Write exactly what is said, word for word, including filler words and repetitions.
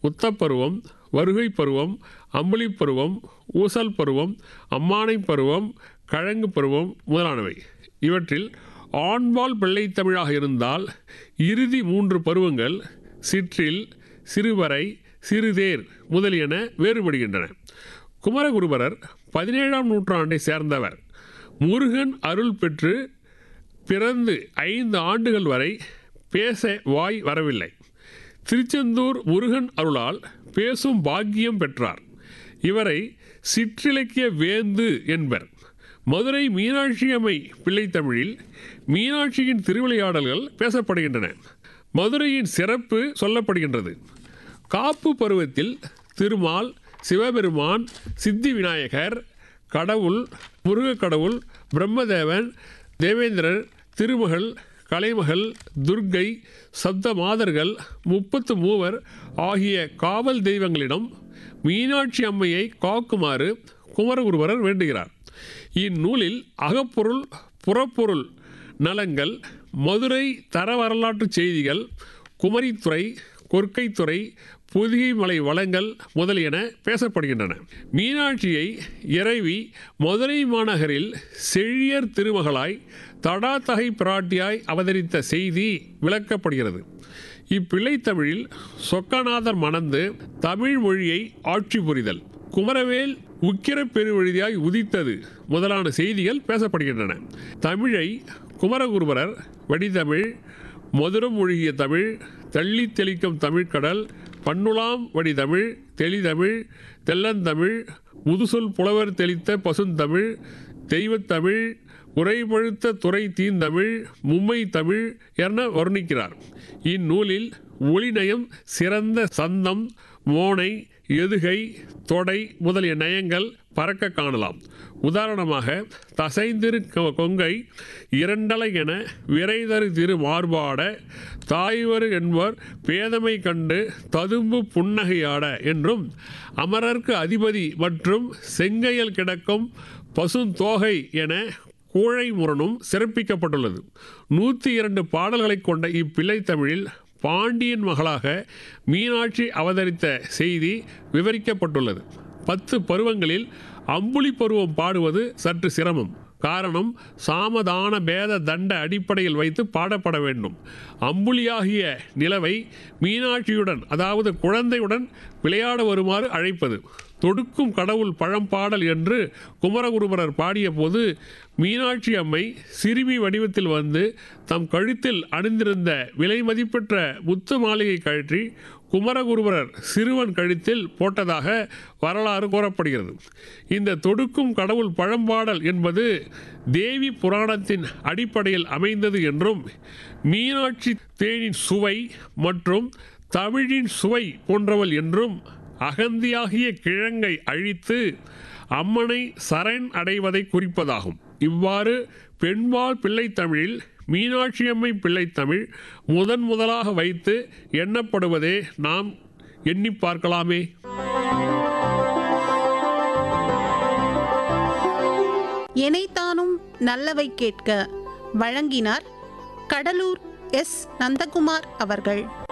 உத்தப்பருவம், வருகை பருவம், அம்புலி பருவம், ஊசல் பருவம், அம்மானை பருவம், கழங்கு பருவம் முதலானவை. இவற்றில் ஆண்பால் பிள்ளைத்தமிழாக இருந்தால் இறுதி மூன்று பருவங்கள் சிற்றில், சிறுவரை, சிறுதேர் முதலியன வேறுபடுகின்றன. குமரகுருபரர் பதினேழாம் நூற்றாண்டை சேர்ந்தவர். முருகன் அருள் பெற்று பிறந்து ஐந்து ஆண்டுகள் வரை பேச வாய் வரவில்லை. திருச்செந்தூர் முருகன் அருளால் பேசும் பாக்கியம் பெற்றார். இவரை சிற்றிலக்கிய வேந்து என்பர். மதுரை மீனாட்சி அம்மை பிள்ளைத்தமிழில் மீனாட்சியின் திருவிளையாடல்கள் பேசப்படுகின்றன. மதுரையின் சிறப்பு சொல்லப்படுகின்றது. காப்பு பருவத்தில் திருமால், சிவபெருமான், சித்தி விநாயகர், கடவுள், முருகக் கடவுள், பிரம்மதேவன், தேவேந்திரர், திருமகள், கலைமகள், துர்க்கை, சப்த மாதர்கள், முப்பத்து மூவர் ஆகிய காவல் தெய்வங்களிடம் மீனாட்சி அம்மையை காக்குமாறு குமரகுருபரர் வேண்டுகிறார். இந்நூலில் அகப்பொருள், புறப்பொருள் நலங்கள், மதுரை தர வரலாற்று செய்திகள், குமரித்துறை, கொற்கைத்துறை, பொதிகை மலை வளங்கள் முதலியன பேசப்படுகின்றன. மீனாட்சியை இறைவி மதுரை மாநகரில் செழியர் திருமகளாய் தடாத்தகை பிராட்டியாய் அவதரித்த செய்தி விளக்கப்படுகிறது. இப்பிள்ளைத்தமிழில் சொக்கநாதர் மணந்து தமிழ் மொழியை ஆட்சி புரிதல், குமரவேல் உக்கிர பெருவழியாய் உதித்தது முதலான செய்திகள் பேசப்படுகின்றன. தமிழை குமரகுருபரர் வடிதமிழ், மதுரம் ஒழுகிய தமிழ், தள்ளி தெளிக்கும் தமிழ்கடல், பண்ணுலாம் வடிதமிழ், தெளிதமிழ், தெல்லந்தமிழ், முதுசொல் புலவர் தெளித்த பசுந்தமிழ், தெய்வத்தமிழ், உரைபழுத்த துறை தீந்தமிழ், மும்மை தமிழ் என வர்ணிக்கிறார். இந்நூலில் ஒளிநயம் சிறந்த சந்தம், மோனை, எதுகை, தொடை முதலிய நயங்கள் பறக்க காணலாம். உதாரணமாக தசைந்திரு கொங்கை இரண்டலை என விரைதரு திரு மார்பாட தாய்வரு என்பவர் பேதமை கண்டு ததும்பு புன்னகையாட என்றும், அமரர்க்கு அதிபதி மற்றும் செங்கையல் கிடக்கும் பசுந்தோகை என கூழை முரணும் சிறப்பிக்கப்பட்டுள்ளது. நூற்றி இரண்டு பாடல்களை கொண்ட இப்பிள்ளைத்தமிழில் பாண்டியன் மகளாக மீனாட்சி அவதரித்த செய்தி விவரிக்கப்பட்டுள்ளது. பத்து பருவங்களில் அம்புலி பருவம் பாடுவது சற்று சிரமம். காரணம், சாமதான பேத தண்ட அடிப்படையில் வைத்து பாடப்பட வேண்டும். அம்புலியாகிய நிலவை மீனாட்சியுடன், அதாவது குழந்தையுடன் விளையாட வருமாறு அழைப்பது. தொடுக்கும் கடவுள் பழம்பாடல் என்று குமரகுருபரர் பாடிய போது மீனாட்சி அம்மை சிறுமி வடிவத்தில் வந்து தம் கழுத்தில் அணிந்திருந்த விலை மதிப்பெற்ற முத்து மாலையை கழற்றி குமரகுருபரர் சிறுவன் கழுத்தில் போட்டதாக வரலாறு கூறப்படுகிறது. இந்த தொடுக்கும் கடவுள் பழம்பாடல் என்பது தேவி புராணத்தின் அடிப்படையில் அமைந்தது என்றும், மீனாட்சி தேனின் சுவை மற்றும் தமிழின் சுவை போன்றவள் என்றும், அகந்தியாகிய கிழங்கை அழித்து அம்மனை சரண் அடைவதை குறிப்பதாகும். இவ்வாறு பெண்பால் பிள்ளைத்தமிழில் மீனாட்சியம்மை பிள்ளைத்தமிழ் முதன் முதலாக வைத்து எண்ணப்படுவதே நாம் எண்ணி பார்க்கலாமே. எனைத்தானும் நல்லவை கேட்க வழங்கினார் கடலூர் எஸ் நந்தகுமார் அவர்கள்.